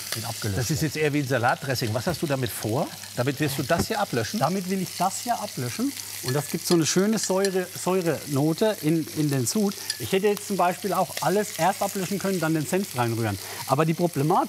mit abgelöscht Das ist jetzt eher wie ein Salatdressing. Was hast du damit vor? Damit wirst du das hier ablöschen? Damit will ich das hier ablöschen. Und das gibt so eine schöne Säurenote in den Sud. Ich hätte jetzt zum Beispiel auch alles erst ablöschen können, dann den Senf reinrühren. Aber die Problematik